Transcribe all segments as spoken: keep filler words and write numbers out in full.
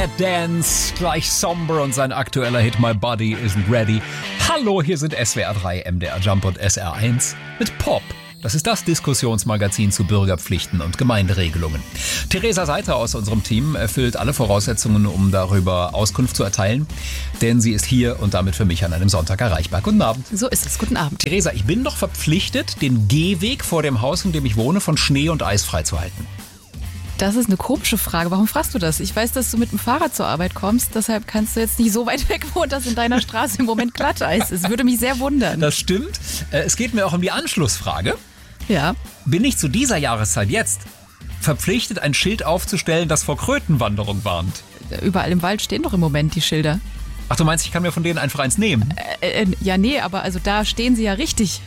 Dance, gleich somber und sein aktueller Hit My Body Isn't Ready. Hallo, hier sind S W R drei, M D R Jump und S R eins mit Pop. Das ist das Diskussionsmagazin zu Bürgerpflichten und Gemeinderegelungen. Theresa Seiter aus unserem Team erfüllt alle Voraussetzungen, um darüber Auskunft zu erteilen, denn sie ist hier und damit für mich an einem Sonntag erreichbar. Guten Abend. So ist es. Guten Abend. Theresa, ich bin doch verpflichtet, den Gehweg vor dem Haus, in dem ich wohne, von Schnee und Eis freizuhalten. Das ist eine komische Frage. Warum fragst du das? Ich weiß, dass du mit dem Fahrrad zur Arbeit kommst. Deshalb kannst du jetzt nicht so weit weg wohnen, dass in deiner Straße im Moment Glatteis ist. Würde mich sehr wundern. Das stimmt. Es geht mir auch um die Anschlussfrage. Ja. Bin ich zu dieser Jahreszeit jetzt verpflichtet, ein Schild aufzustellen, das vor Krötenwanderung warnt? Überall im Wald stehen doch im Moment die Schilder. Ach, du meinst, ich kann mir von denen einfach eins nehmen? Äh, äh, ja, nee, aber also da stehen sie ja richtig.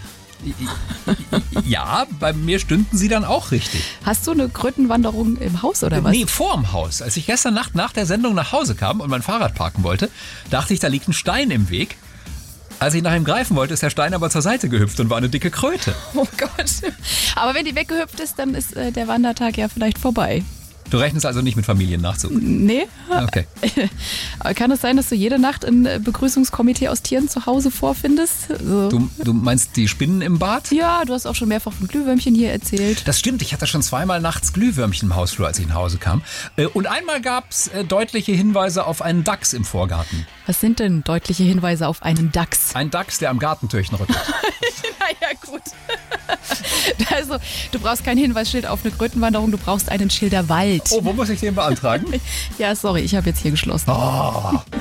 Ja, bei mir stünden sie dann auch richtig. Hast du eine Krötenwanderung im Haus oder was? Nee, vorm Haus. Als ich gestern Nacht nach der Sendung nach Hause kam und mein Fahrrad parken wollte, dachte ich, da liegt ein Stein im Weg. Als ich nach ihm greifen wollte, ist der Stein aber zur Seite gehüpft und war eine dicke Kröte. Oh Gott. Aber wenn die weggehüpft ist, dann ist äh, der Wandertag ja vielleicht vorbei. Du rechnest also nicht mit Familiennachzug? Nee. Okay. Kann es sein, dass du jede Nacht ein Begrüßungskomitee aus Tieren zu Hause vorfindest? So. Du, du meinst die Spinnen im Bad? Ja, du hast auch schon mehrfach von Glühwürmchen hier erzählt. Das stimmt, ich hatte schon zweimal nachts Glühwürmchen im Hausflur, als ich nach Hause kam. Und einmal gab es deutliche Hinweise auf einen Dachs im Vorgarten. Was sind denn deutliche Hinweise auf einen Dachs? Ein Dachs, der am Gartentürchen rüttelt. Naja, gut. Also, du brauchst kein Hinweisschild auf eine Krötenwanderung, du brauchst einen Schilderwald. Oh, wo muss ich den beantragen? Ja, sorry, ich habe jetzt hier geschlossen. Oh.